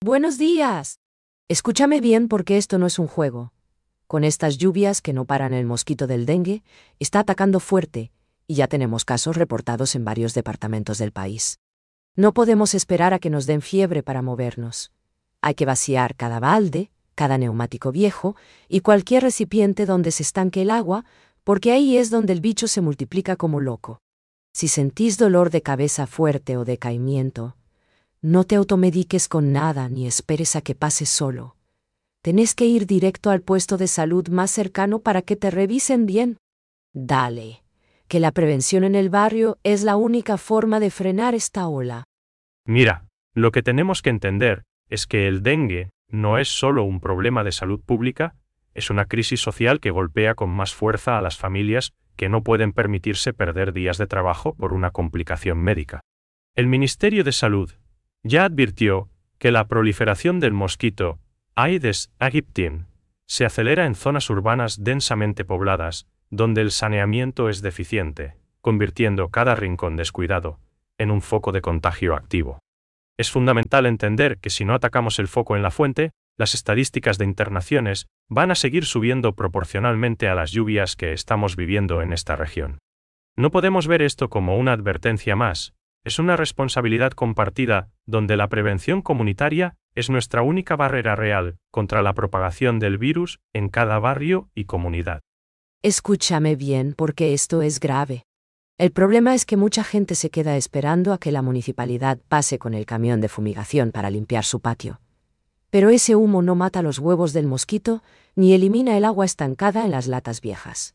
Buenos días. Escúchame bien porque esto no es un juego. Con estas lluvias que no paran, el mosquito del dengue está atacando fuerte y ya tenemos casos reportados en varios departamentos del país. No podemos esperar a que nos den fiebre para movernos. Hay que vaciar cada balde, cada neumático viejo y cualquier recipiente donde se estanque el agua, porque ahí es donde el bicho se multiplica como loco. Si sentís dolor de cabeza fuerte o decaimiento, no te automediques con nada ni esperes a que pase solo. Tenés que ir directo al puesto de salud más cercano para que te revisen bien. Dale, que la prevención en el barrio es la única forma de frenar esta ola. Mira, lo que tenemos que entender es que el dengue no es solo un problema de salud pública, es una crisis social que golpea con más fuerza a las familias que no pueden permitirse perder días de trabajo por una complicación médica. El Ministerio de Salud ya advirtió que la proliferación del mosquito Aedes aegypti se acelera en zonas urbanas densamente pobladas, donde el saneamiento es deficiente, convirtiendo cada rincón descuidado en un foco de contagio activo. Es fundamental entender que si no atacamos el foco en la fuente, las estadísticas de internaciones van a seguir subiendo proporcionalmente a las lluvias que estamos viviendo en esta región. No podemos ver esto como una advertencia más, es una responsabilidad compartida, donde la prevención comunitaria es nuestra única barrera real contra la propagación del virus en cada barrio y comunidad. Escúchame bien porque esto es grave. El problema es que mucha gente se queda esperando a que la municipalidad pase con el camión de fumigación para limpiar su patio. Pero ese humo no mata los huevos del mosquito ni elimina el agua estancada en las latas viejas.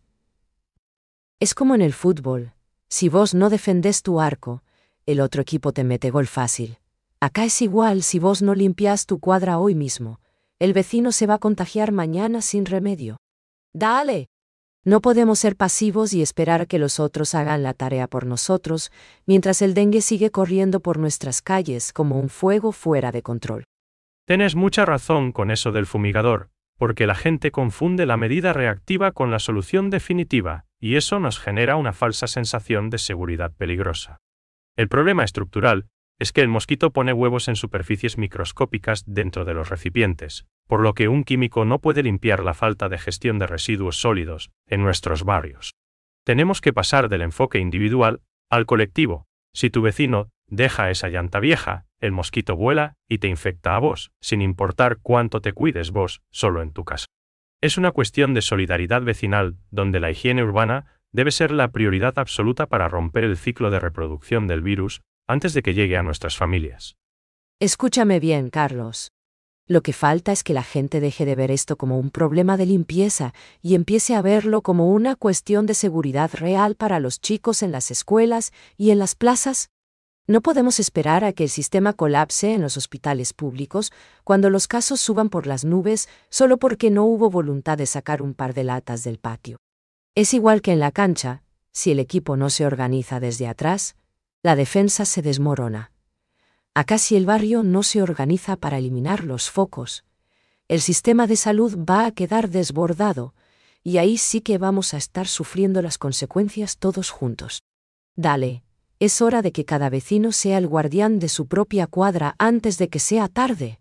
Es como en el fútbol. Si vos no defendés tu arco, el otro equipo te mete gol fácil. Acá es igual, si vos no limpias tu cuadra hoy mismo, el vecino se va a contagiar mañana sin remedio. ¡Dale! No podemos ser pasivos y esperar a que los otros hagan la tarea por nosotros, mientras el dengue sigue corriendo por nuestras calles como un fuego fuera de control. Tienes mucha razón con eso del fumigador, porque la gente confunde la medida reactiva con la solución definitiva, y eso nos genera una falsa sensación de seguridad peligrosa. El problema estructural es que el mosquito pone huevos en superficies microscópicas dentro de los recipientes, por lo que un químico no puede limpiar la falta de gestión de residuos sólidos en nuestros barrios. Tenemos que pasar del enfoque individual al colectivo. Si tu vecino deja esa llanta vieja, el mosquito vuela y te infecta a vos, sin importar cuánto te cuides vos, solo en tu casa. Es una cuestión de solidaridad vecinal, donde la higiene urbana debe ser la prioridad absoluta para romper el ciclo de reproducción del virus antes de que llegue a nuestras familias. Escúchame bien, Carlos. Lo que falta es que la gente deje de ver esto como un problema de limpieza y empiece a verlo como una cuestión de seguridad real para los chicos en las escuelas y en las plazas. No podemos esperar a que el sistema colapse en los hospitales públicos cuando los casos suban por las nubes solo porque no hubo voluntad de sacar un par de latas del patio. Es igual que en la cancha, si el equipo no se organiza desde atrás, la defensa se desmorona. Acá si el barrio no se organiza para eliminar los focos, el sistema de salud va a quedar desbordado y ahí sí que vamos a estar sufriendo las consecuencias todos juntos. Dale, es hora de que cada vecino sea el guardián de su propia cuadra antes de que sea tarde.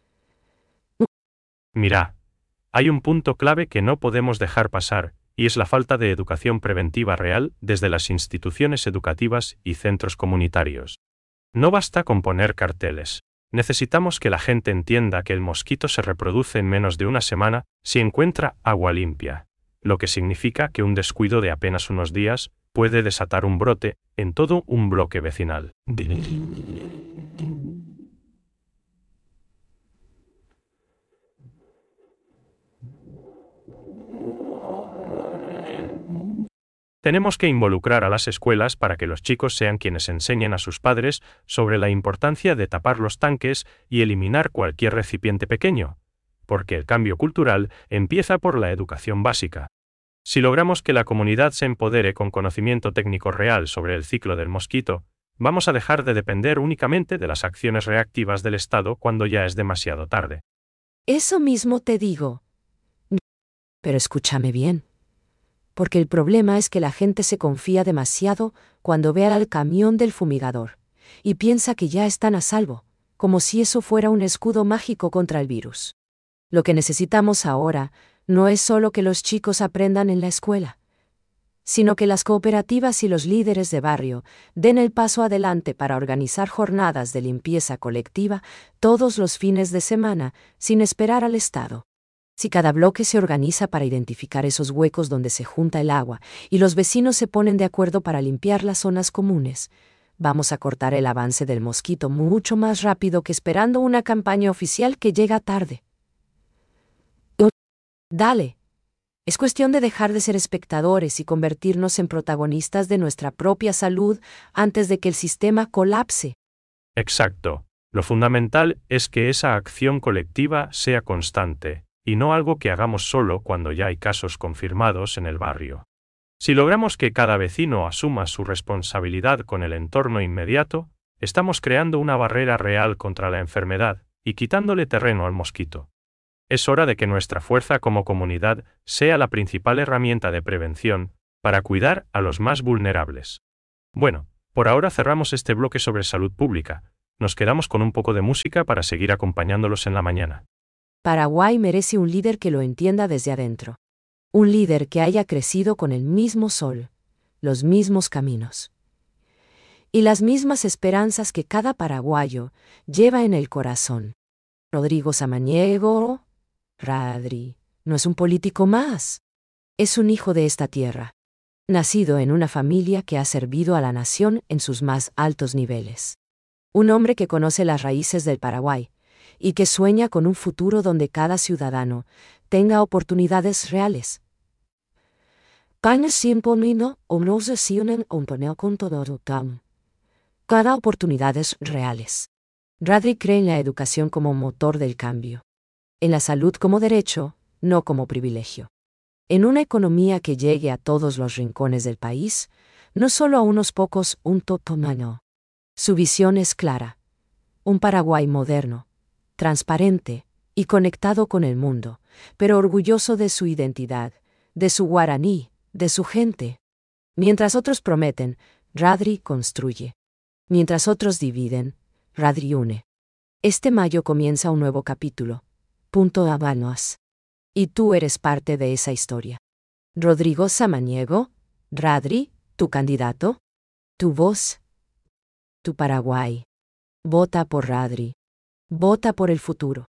Mira, hay un punto clave que no podemos dejar pasar, y es la falta de educación preventiva real desde las instituciones educativas y centros comunitarios. No basta con poner carteles. Necesitamos que la gente entienda que el mosquito se reproduce en menos de una semana si encuentra agua limpia, lo que significa que un descuido de apenas unos días puede desatar un brote en todo un bloque vecinal. Tenemos que involucrar a las escuelas para que los chicos sean quienes enseñen a sus padres sobre la importancia de tapar los tanques y eliminar cualquier recipiente pequeño, porque el cambio cultural empieza por la educación básica. Si logramos que la comunidad se empodere con conocimiento técnico real sobre el ciclo del mosquito, vamos a dejar de depender únicamente de las acciones reactivas del Estado cuando ya es demasiado tarde. Eso mismo te digo. Pero escúchame bien. Porque el problema es que la gente se confía demasiado cuando ve al camión del fumigador y piensa que ya están a salvo, como si eso fuera un escudo mágico contra el virus. Lo que necesitamos ahora no es solo que los chicos aprendan en la escuela, sino que las cooperativas y los líderes de barrio den el paso adelante para organizar jornadas de limpieza colectiva todos los fines de semana, sin esperar al Estado. Si cada bloque se organiza para identificar esos huecos donde se junta el agua y los vecinos se ponen de acuerdo para limpiar las zonas comunes, vamos a cortar el avance del mosquito mucho más rápido que esperando una campaña oficial que llega tarde. Dale. Es cuestión de dejar de ser espectadores y convertirnos en protagonistas de nuestra propia salud antes de que el sistema colapse. Exacto. Lo fundamental es que esa acción colectiva sea constante, y no algo que hagamos solo cuando ya hay casos confirmados en el barrio. Si logramos que cada vecino asuma su responsabilidad con el entorno inmediato, estamos creando una barrera real contra la enfermedad y quitándole terreno al mosquito. Es hora de que nuestra fuerza como comunidad sea la principal herramienta de prevención para cuidar a los más vulnerables. Bueno, por ahora cerramos este bloque sobre salud pública. Nos quedamos con un poco de música para seguir acompañándolos en la mañana. Paraguay merece un líder que lo entienda desde adentro. Un líder que haya crecido con el mismo sol, los mismos caminos y las mismas esperanzas que cada paraguayo lleva en el corazón. Rodrigo Samaniego, Radri, no es un político más. Es un hijo de esta tierra, nacido en una familia que ha servido a la nación en sus más altos niveles. Un hombre que conoce las raíces del Paraguay y que sueña con un futuro donde cada ciudadano tenga oportunidades reales. Cada oportunidades reales. Radri cree en la educación como motor del cambio. En la salud como derecho, no como privilegio. En una economía que llegue a todos los rincones del país, no solo a unos pocos, un totomano. Su visión es clara. Un Paraguay moderno, transparente y conectado con el mundo, pero orgulloso de su identidad, de su guaraní, de su gente. Mientras otros prometen, Radri construye. Mientras otros dividen, Radri une. Este mayo comienza un nuevo capítulo. Habanos. Y tú eres parte de esa historia. Rodrigo Samaniego, Radri, tu candidato, tu voz, tu Paraguay. Vota por Radri. Vota por el futuro.